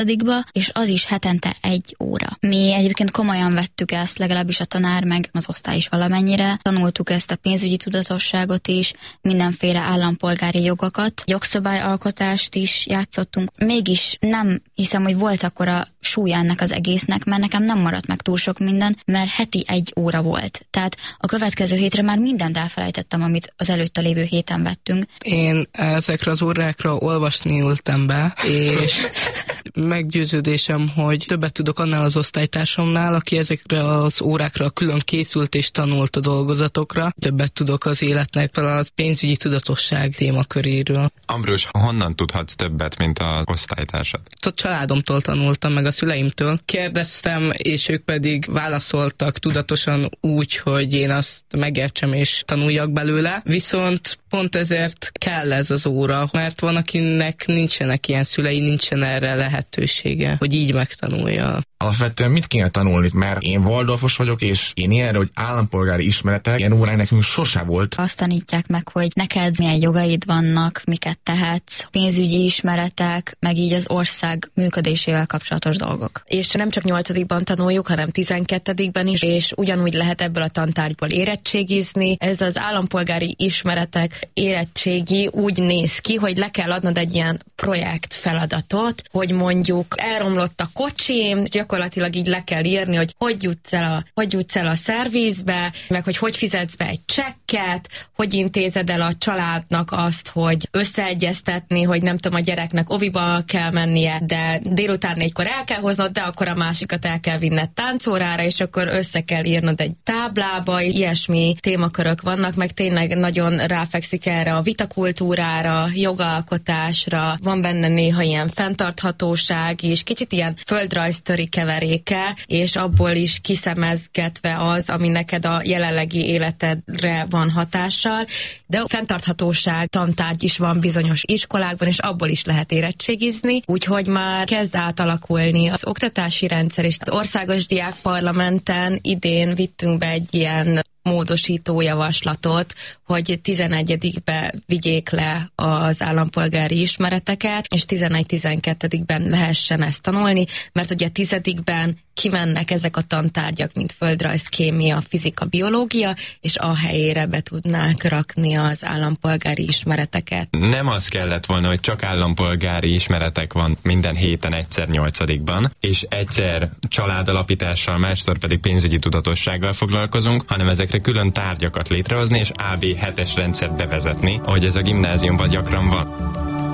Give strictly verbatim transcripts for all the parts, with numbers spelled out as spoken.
nyolcadikba, és az is hetente egy óra. Mi egyébként komolyan vettük ezt, legalábbis a tanár, meg az osztály is valamennyire. Tanultuk ezt a pénzügyi tudatosságot is, mindenféle állampolgári jogokat, jogszabályalkotást is játszottunk. Mégis nem hiszem, hogy volt akkora súlya ennek az egésznek, mert nekem nem maradt meg túl sok minden, mert heti egy óra volt. Tehát a következő hétre már mindent elfelejtettem, amit az előtte lévő héten vettünk. Én ezekre az órákra olvasni ültem be, és meggyőződésem, hogy többet tudok annál az osztálytársamnál, aki ezekre az órákra külön készült és tanult a dolgozatokra. Többet tudok az életnek fel a pénzügyi tudatosság témaköréről. Ambrus, honnan tudhatsz többet, mint az osztálytársad? A családomtól tanultam, meg a szüleimtől. Kérdeztem, és ők pedig válaszoltak tudatosan úgy, hogy én azt megértsem és tanuljak belőle. Viszont pont ezért kell ez az óra, mert van, akinek nincsenek ilyen szülei, nincsen erre lehetősége, hogy így megtanulja. Alapvetően mit kéne tanulni? Mert én Waldorfos vagyok, és én ilyenre, hogy állampolgári ismeretek, ilyen órák nekünk sose volt. Azt tanítják meg, hogy neked milyen jogaid vannak, miket tehetsz, pénzügyi ismeretek, meg így az ország működésével kapcsolatos dolgok. És nem csak nyolcadikban tanuljuk, hanem tizenkettedikben is, és ugyanúgy lehet ebből a tantárgyból érettségizni. Ez az állampolgári ismeretek érettségi úgy néz ki, hogy le kell adnod egy ilyen projekt feladatot, hogy mondjuk elromlott a kocsim, gyakorlatilag így le kell írni, hogy hogy jutsz el a, hogy jutsz el a szervizbe, meg hogy hogy fizetsz be egy csekket, hogy intézed el a családnak azt, hogy összeegyeztetni, hogy nem tudom, a gyereknek oviba kell mennie, de délután négykor el kell hoznod, de akkor a másikat el kell vinned táncórára, és akkor össze kell írnod egy táblába, ilyesmi témakörök vannak, meg tényleg nagyon ráfekszik erre a vitakultúrára, jogalkotásra, van benne néha ilyen fenntarthatóság is, kicsit ilyen földrajztöri keveréke, és abból is kiszemezgetve az, ami neked a jelenlegi életedre van hatással, de a fenntarthatóság tantárgy is van bizonyos iskolákban, és abból is lehet érettségizni, úgyhogy már kezd átalakulni az oktatási rendszer, és az Országos Diákparlamenten idén vittünk be egy ilyen módosító javaslatot, hogy tizenegyedikbe vigyék le az állampolgári ismereteket, és tizenegy-tizenkettedikben lehessen ezt tanulni, mert ugye tizedikben kimennek ezek a tantárgyak, mint földrajz, kémia, fizika, biológia, és a helyére be tudnák rakni az állampolgári ismereteket. Nem az kellett volna, hogy csak állampolgári ismeretek van minden héten egyszer nyolcadikban, és egyszer családalapítással, másszor pedig pénzügyi tudatossággal foglalkozunk, hanem ezekre külön tárgyakat létrehozni, és á bé hetes rendszert bevezetni, ahogy ez a gimnáziumban gyakran van.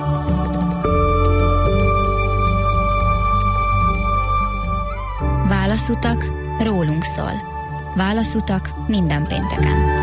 Válaszutak rólunk szól. Válaszutak minden pénteken.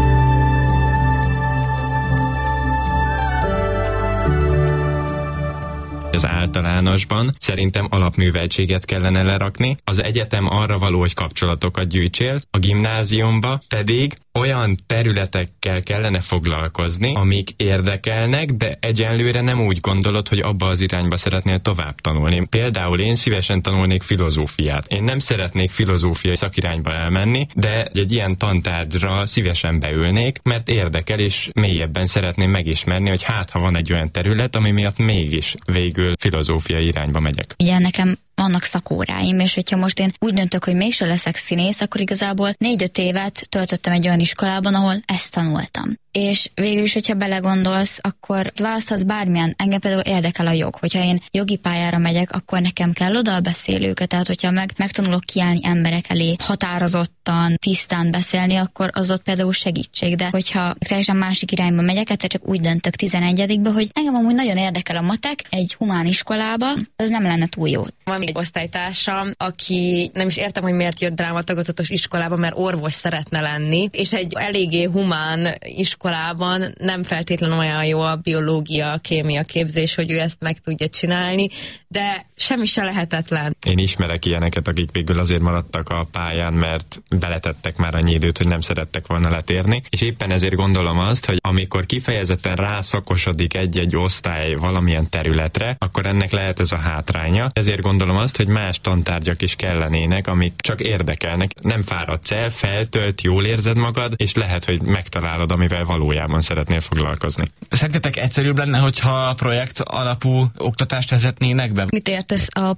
Az általánosban szerintem alapműveltséget kellene lerakni, az egyetem arra való, hogy kapcsolatokat gyűjtsél, a gimnáziumba pedig olyan területekkel kellene foglalkozni, amik érdekelnek, de egyenlőre nem úgy gondolod, hogy abba az irányba szeretnél tovább tanulni. Például én szívesen tanulnék filozófiát. Én nem szeretnék filozófiai szakirányba elmenni, de egy ilyen tantárgyra szívesen beülnék, mert érdekel, és mélyebben szeretném megismerni, hogy hát, ha van egy olyan terület, ami miatt mégis végül filozófiai irányba megyek. Ugye nekem vannak szakóráim, és hogyha most én úgy döntök, hogy mégse leszek színész, akkor igazából négy-öt évet töltöttem egy olyan iskolában, ahol ezt tanultam. És végül is, hogyha belegondolsz, akkor választhatsz bármilyen, engem például érdekel a jog. Hogyha én jogi pályára megyek, akkor nekem kell oda a beszélőket, tehát hogyha meg, megtanulok kiállni emberek elé, határozottan, tisztán beszélni, akkor az ott például segítség. De hogyha teljesen másik irányba megyek, egyszer csak úgy döntök tizenegyedikbe, hogy engem amúgy nagyon érdekel a matek egy humán iskolába, az nem lenne túl jó. Van egy osztálytársam, aki nem is értem, hogy miért jött drámatagozatos iskolába, mert orvos szeretne lenni, és egy eléggé humán iskolában nem feltétlenül olyan jó a biológia, a kémia képzés, hogy ő ezt meg tudja csinálni, de semmi se lehetetlen. Én ismerek ilyeneket, akik végül azért maradtak a pályán, mert beletettek már annyi időt, hogy nem szerettek volna letérni, és éppen ezért gondolom azt, hogy amikor kifejezetten rászakosodik egy-egy osztály valamilyen területre, akkor ennek lehet ez a hátránya. Ezért gondolom azt, hogy más tantárgyak is kellenének, amik csak érdekelnek. Nem fáradsz el, feltölt, jól érzed magad, és lehet, hogy megtalálod, amivel valójában szeretnél foglalkozni. Szerintetek egyszerűbb lenne, hogyha projekt alapú oktatást vezetnének be? Mit értesz a